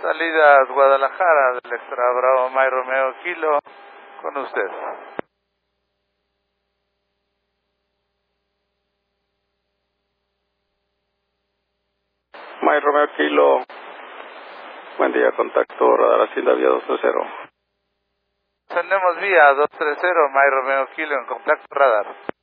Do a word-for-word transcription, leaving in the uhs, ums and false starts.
Salidas Guadalajara del Extra Bravo Mike Romeo Kilo, con usted. Mike Romeo Kilo, buen día, contacto radar Hacienda vía dos tres cero. Tenemos vía dos tres cero, Mike Romeo Kilo en contacto radar.